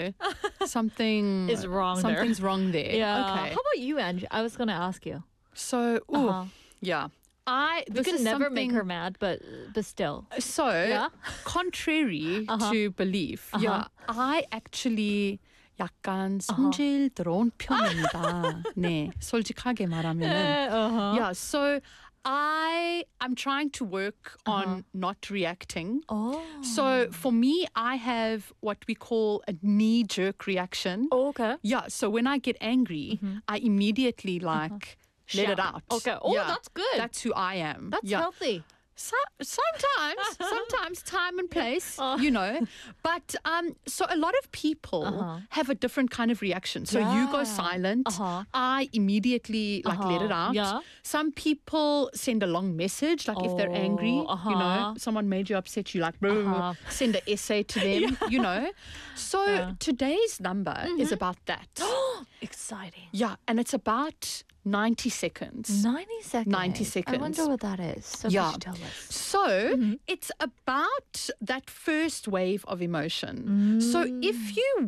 something Is wrong there. Something's wrong there. Yeah. Okay. How about you, Angie? I was going to ask you. So, yeah. We This could is never make something- her mad, but still. So, Yeah? contrary to belief, I actually 약간 성질스러운 편입니다. 네, 솔직하게 말하면은. Yeah, so I'm trying to work on not reacting. Oh. So for me, I have what we call a knee-jerk reaction. Oh, okay. Yeah, so when I get angry, I immediately let it Shout. out. Okay. Oh, that's good. That's who I am. That's yeah. healthy. Sometimes time and place, But so a lot of people have a different kind of reaction. So you go silent. I immediately let it out. Yeah. Some people send a long message, like if they're angry, someone made you upset, you like send an essay to them, So today's number is about that. Exciting. Yeah, and it's about 90 seconds. 90 seconds. 90 seconds. I wonder what that is. So Yeah. could you tell us? So it's about that first wave of emotion. So if you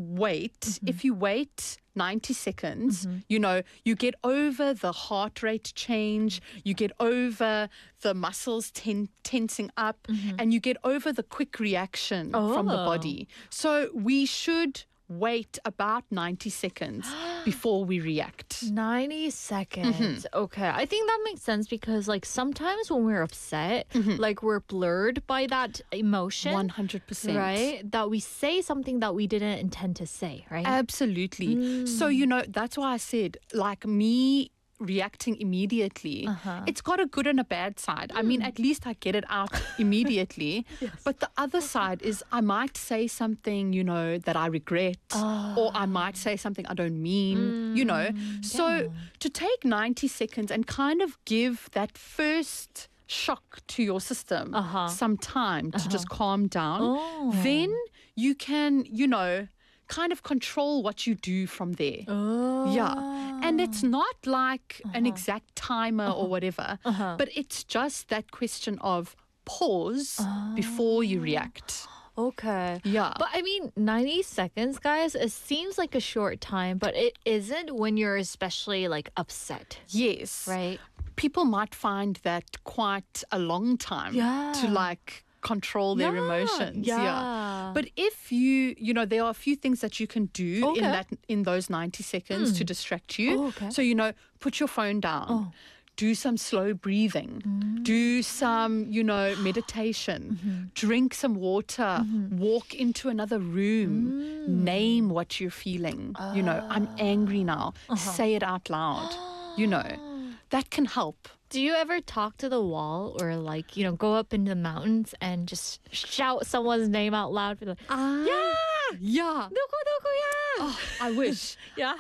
wait 90 seconds, you get over the heart rate change, you get over the muscles tensing up, and you get over the quick reaction from the body. So we should wait about 90 seconds before we react. 90 seconds. Okay. I think that makes sense because sometimes when we're upset, we're blurred by that emotion. 100%. Right? That we say something that we didn't intend to say, right? Absolutely. So, that's why I said, me reacting immediately, it's got a good and a bad side. I mean, at least I get it out immediately. But the other side is I might say something, that I regret, or I might say something I don't mean, So to take 90 seconds and kind of give that first shock to your system some time to just calm down, then you can, kind of control what you do from there. Yeah. And it's not like an exact timer or whatever, but it's just that question of pause before you react. Okay. Yeah. But 90 seconds, guys, it seems like a short time, but it isn't when you're especially upset. Yes. Right? People might find that quite a long time to control their emotions. Yeah. But if you there are a few things that you can do in those 90 seconds to distract you. Oh, okay. So, put your phone down. Do some slow breathing. Do some, meditation. Drink some water. Walk into another room. Name what you're feeling. I'm angry now. Say it out loud. That can help. Do you ever talk to the wall or go up into the mountains and just shout someone's name out loud? Be like, Yeah. 누구누구야. Oh, I wish. Yeah.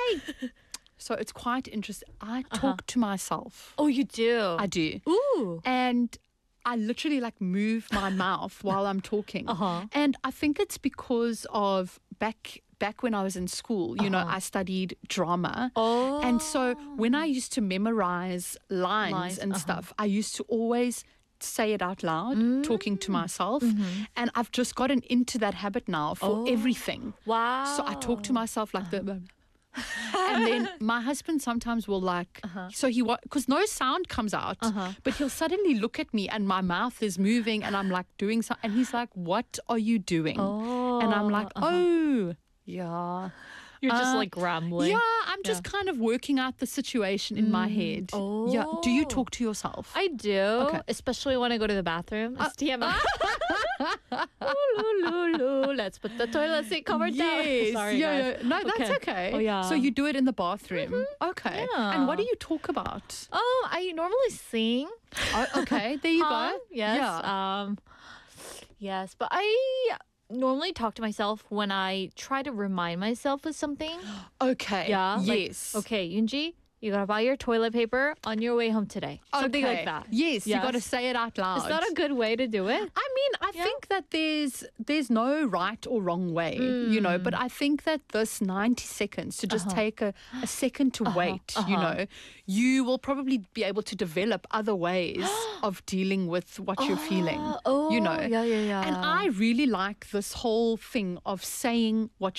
So it's quite interesting. I talk to myself. Oh, you do? I do. Ooh. And I literally move my mouth while I'm talking. And I think it's because of back when I was in school, I studied drama. Oh. And so when I used to memorize lines and stuff, I used to always say it out loud, talking to myself. And I've just gotten into that habit now for everything. Wow. So I talk to myself like that. And then my husband sometimes will so he because no sound comes out, but he'll suddenly look at me and my mouth is moving and I'm doing something, and he's like, "What are you doing?" And I'm like, "Oh, yeah." You're just rambling. Yeah, I'm just kind of working out the situation in my head. Yeah. Do you talk to yourself? I do, especially when I go to the bathroom. It's TMI. Let's put the toilet seat cover down. Yes. Sorry, yeah. guys. No, that's okay. Oh, yeah. So you do it in the bathroom. Okay. Yeah. And what do you talk about? Oh, I normally sing. Oh, okay. There you go. Yes. Yeah. Yes, but I normally talk to myself when I try to remind myself of something. Okay. Yeah. Yes. Okay, Yoonji, you gotta buy your toilet paper on your way home today. Something like that. Yes, you got to say it out loud. Is that a good way to do it? I think that there's no right or wrong way, but I think that this 90 seconds to just take a second to wait, you will probably be able to develop other ways of dealing with what you're feeling, Yeah. And I really like this whole thing of saying what